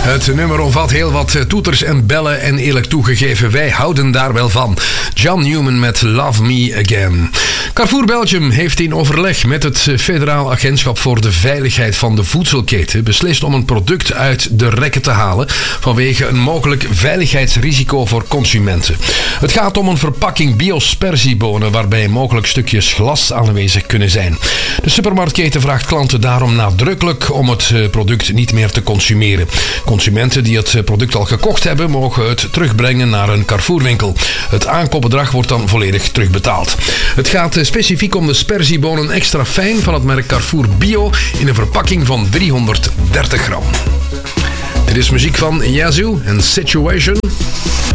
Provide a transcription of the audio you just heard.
Het nummer omvat heel wat toeters en bellen en eerlijk toegegeven, wij houden daar wel van. John Newman met Love Me Again. Carrefour Belgium heeft in overleg met het Federaal Agentschap voor de Veiligheid van de Voedselketen beslist om een product uit de rekken te halen vanwege een mogelijk veiligheidsrisico voor consumenten. Het gaat om een verpakking biosperziebonen waarbij mogelijk stukjes glas aanwezig kunnen zijn. De supermarktketen vraagt klanten daarom nadrukkelijk om het product niet meer te consumeren. Consumenten die het product al gekocht hebben, mogen het terugbrengen naar een Carrefour-winkel. Het aankoopbedrag wordt dan volledig terugbetaald. Het gaat specifiek om de sperziebonen extra fijn van het merk Carrefour Bio in een verpakking van 330 gram. Dit is muziek van Yazoo en Situation.